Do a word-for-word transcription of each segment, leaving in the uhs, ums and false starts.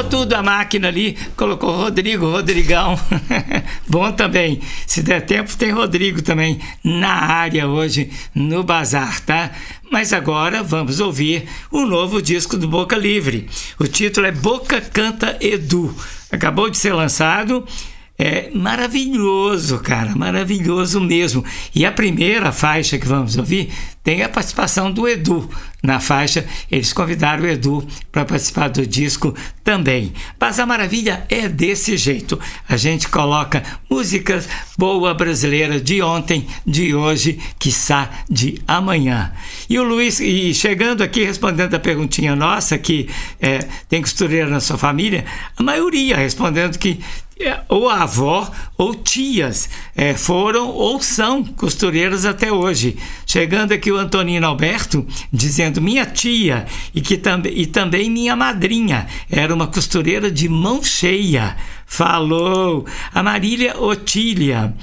Parou tudo a máquina ali, colocou Rodrigo, Rodrigão. Bom também. Se der tempo, tem Rodrigo também na área hoje no Bazar, tá? Mas agora vamos ouvir o novo disco do Boca Livre. O título é Boca Canta Edu. Acabou de ser lançado. É maravilhoso, cara, maravilhoso mesmo. E a primeira faixa que vamos ouvir tem a participação do Edu na faixa. Eles convidaram o Edu para participar do disco também. Mas a maravilha é desse jeito. A gente coloca músicas boa brasileira de ontem, de hoje, quiçá de amanhã. E o Luiz, e chegando aqui, respondendo a perguntinha nossa, que é, tem costureira na sua família, a maioria respondendo que ou a avó ou tias é, foram ou são costureiras até hoje. Chegando aqui o Antonino Alberto dizendo minha tia e, que tam- e também minha madrinha era uma costureira de mão cheia. Falou. A Marília Otília,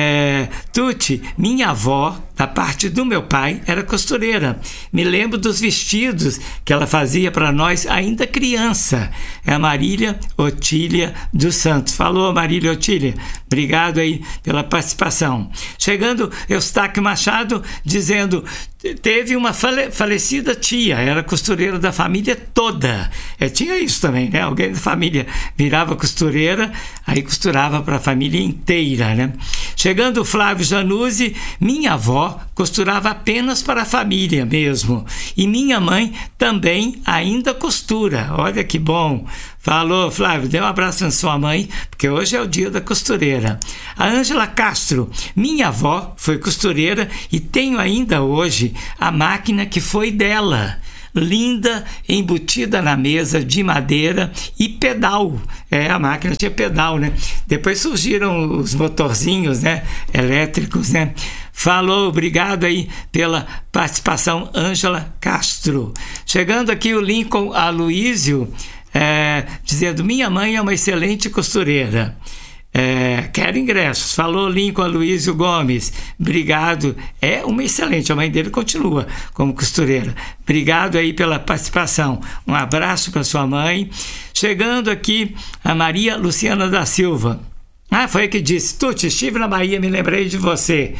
é, Tuti, minha avó, da parte do meu pai, era costureira. Me lembro dos vestidos que ela fazia para nós ainda criança. É a Marília Otília dos Santos. Falou, Marília Otília. Obrigado aí pela participação. Chegando Eustáquio Machado dizendo teve uma fale- falecida tia, era costureira da família toda. É, tinha isso também, né? Alguém da família virava costureira, aí costurava para a família inteira, né? Chegando o Flávio Januzzi, minha avó costurava apenas para a família mesmo. E minha mãe também ainda costura. Olha que bom. Falou, Flávio, dê um abraço na sua mãe, porque hoje é o dia da costureira. A Ângela Castro, minha avó foi costureira e tenho ainda hoje a máquina que foi dela. Linda, embutida na mesa de madeira e pedal. É, a máquina tinha pedal, né? Depois surgiram os motorzinhos, né? Elétricos, né? Falou, obrigado aí pela participação, Ângela Castro. Chegando aqui o Lincoln Aloísio, é, dizendo, minha mãe é uma excelente costureira. É, quero ingressos. Falou Lincoln Aloísio Gomes. Obrigado. É uma excelente. A mãe dele continua como costureira. Obrigado aí pela participação. Um abraço para sua mãe. Chegando aqui a Maria Luciana da Silva. Ah, foi que disse, Tuti, estive na Bahia, me lembrei de você.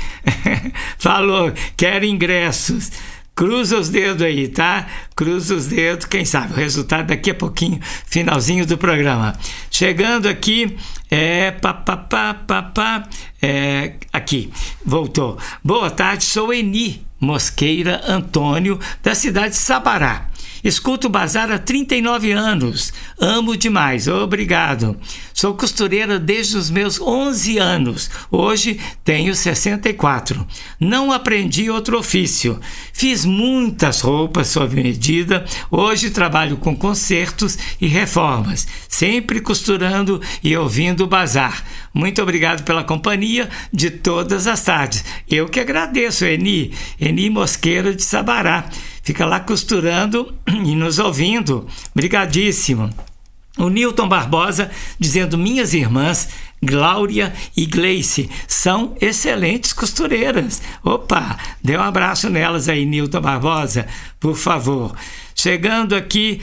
Falou, quero ingressos. Cruza os dedos aí, tá? Cruza os dedos, quem sabe, o resultado daqui a pouquinho, finalzinho do programa. Chegando aqui, é, pá, pá, pá, pá, pá, é, aqui, voltou. Boa tarde, sou Eni Mosqueira Antônio, da cidade de Sabará. Escuto o Bazar há trinta e nove anos. Amo demais. Obrigado. Sou costureira desde os meus onze anos. Hoje tenho sessenta e quatro. Não aprendi outro ofício. Fiz muitas roupas sob medida. Hoje trabalho com concertos e reformas. Sempre costurando e ouvindo o Bazar. Muito obrigado pela companhia de todas as tardes. Eu que agradeço, Eni. Eni Mosqueira de Sabará. Fica lá costurando e nos ouvindo. Obrigadíssimo. O Newton Barbosa dizendo, minhas irmãs, Glória e Gleice, são excelentes costureiras. Opa, dê um abraço nelas aí, Newton Barbosa, por favor. Chegando aqui,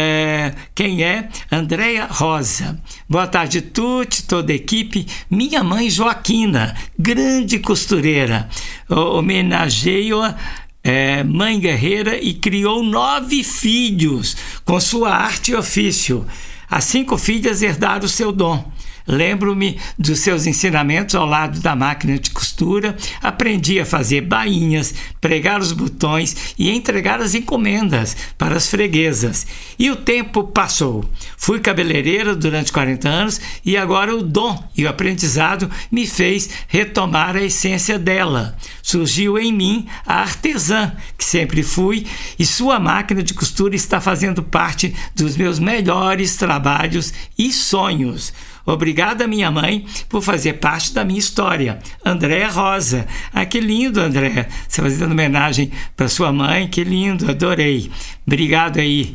é, quem é? Andréia Rosa. Boa tarde, Tuti, toda a equipe. Minha mãe Joaquina, grande costureira. Homenageio-a, É, mãe guerreira, e criou nove filhos com sua arte e ofício. As cinco filhas herdaram o seu dom. Lembro-me dos seus ensinamentos ao lado da máquina de costura. Aprendi a fazer bainhas, pregar os botões e entregar as encomendas para as freguesas. E o tempo passou. Fui cabeleireira durante quarenta anos e agora o dom e o aprendizado me fez retomar a essência dela. Surgiu em mim a artesã, que sempre fui, e sua máquina de costura está fazendo parte dos meus melhores trabalhos e sonhos. Obrigada, minha mãe, por fazer parte da minha história. Andréa Rosa. Ah, que lindo, Andréa. Você fazendo homenagem para sua mãe, que lindo, adorei. Obrigado aí.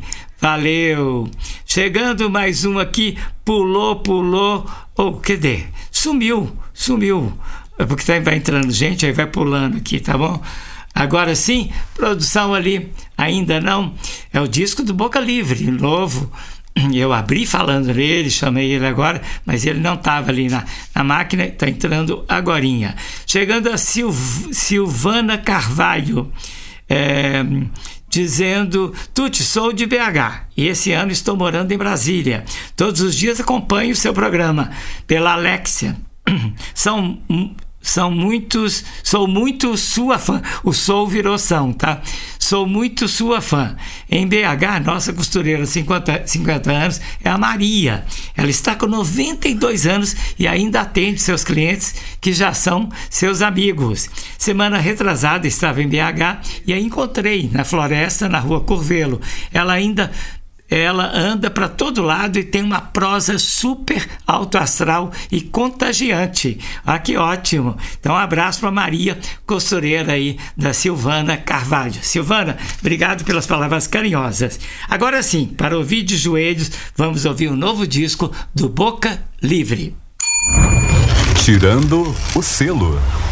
Valeu. Chegando mais um aqui, pulou, pulou. Oh, cadê? Sumiu, sumiu. É porque vai entrando gente, aí vai pulando aqui, tá bom? Agora sim, produção ali, ainda não. É o disco do Boca Livre, novo. Eu abri falando nele, chamei ele agora, mas ele não estava ali na, na máquina, está entrando agorinha. Chegando a Silv, Silvana Carvalho, é, dizendo: Tuti, sou de B H e esse ano estou morando em Brasília. Todos os dias acompanho o seu programa pela Alexia. São... São muitos, sou muito sua fã. O sou virou são, tá? Sou muito sua fã. Em B H, nossa costureira, cinquenta, cinquenta anos, é a Maria. Ela está com noventa e dois anos e ainda atende seus clientes que já são seus amigos. Semana retrasada estava em B H e a encontrei na floresta, na rua Curvelo. Ela ainda... Ela anda para todo lado e tem uma prosa super alto astral e contagiante. Ah, que ótimo! Então, um abraço para Maria, costureira aí da Silvana Carvalho. Silvana, obrigado pelas palavras carinhosas. Agora sim, para ouvir de joelhos, vamos ouvir um novo disco do Boca Livre. Tirando o selo.